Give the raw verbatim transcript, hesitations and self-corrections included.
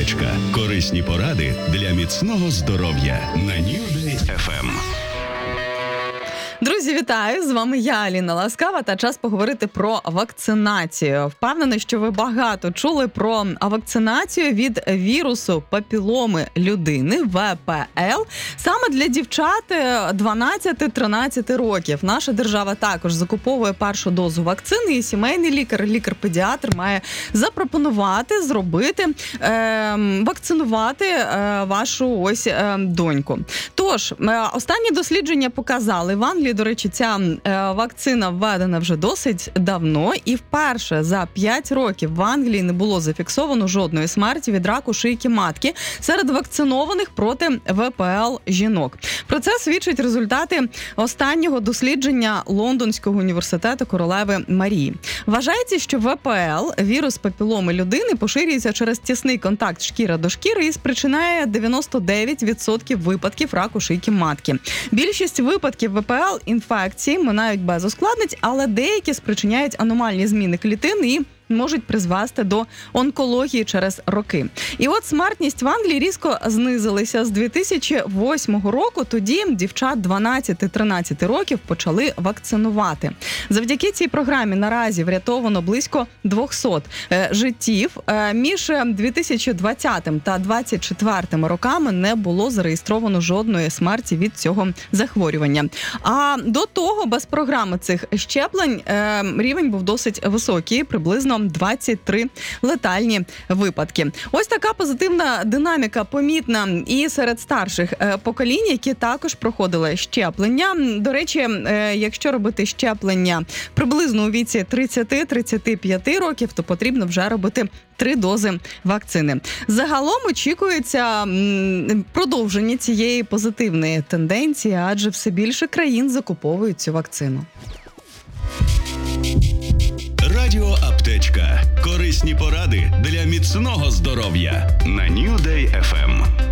Аптечка. Корисні поради для міцного здоров'я на New Day еф ем. Друзі, вітаю! З вами я, Аліна Ласкава, та час поговорити про вакцинацію. Впевнена, що ви багато чули про вакцинацію від вірусу папіломи людини, ве пе ел, саме для дівчат дванадцяти-тринадцяти років. Наша держава також закуповує першу дозу вакцини, і сімейний лікар, лікар-педіатр має запропонувати, зробити, е, вакцинувати е, вашу ось е, доньку. Тож, е, останні дослідження показали, в Англії, до речі, ця е, вакцина введена вже досить давно, і вперше за п'ять років в Англії не було зафіксовано жодної смерті від раку шийки матки серед вакцинованих проти ве пе ел жінок. Про це свідчать результати останнього дослідження Лондонського університету королеви Марії. Вважається, що ве пе ел, вірус папіломи людини, поширюється через тісний контакт шкіра до шкіри і спричиняє дев'яносто дев'ять відсотків випадків раку шийки матки. Більшість випадків ве пе ел інфекції минають без ускладнень, але деякі спричиняють аномальні зміни клітин і можуть призвести до онкології через роки. І от смертність в Англії різко знизилася з дві тисячі восьмого року. Тоді дівчат дванадцяти-тринадцяти років почали вакцинувати. Завдяки цій програмі наразі врятовано близько двісті е, життів. Е, між дві тисячі двадцятим та двадцять четвертим роками не було зареєстровано жодної смерті від цього захворювання. А до того без програми цих щеплень е, рівень був досить високий, приблизно двадцять три летальні випадки. Ось така позитивна динаміка помітна і серед старших поколінь, які також проходили щеплення. До речі, якщо робити щеплення приблизно у віці тридцять-тридцять п'ять років, то потрібно вже робити три дози вакцини. Загалом очікується продовження цієї позитивної тенденції, адже все більше країн закуповують цю вакцину. Радіо Аптечка. Корисні поради для міцного здоров'я на New Day еф ем.